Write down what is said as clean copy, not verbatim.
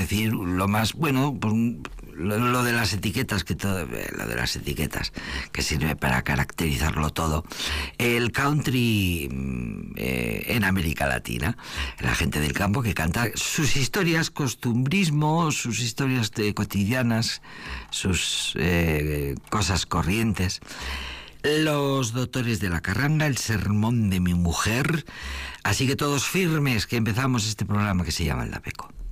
decir lo más, bueno, pues lo de las etiquetas, lo de las etiquetas, que sirve para caracterizarlo todo. El country en América Latina, la gente del campo que canta sus historias, costumbrismo, sus historias cotidianas, sus cosas corrientes. Los Doctores de la Carranga, El sermón de mi mujer. Así que todos firmes, que empezamos este programa que se llama El Dapeco.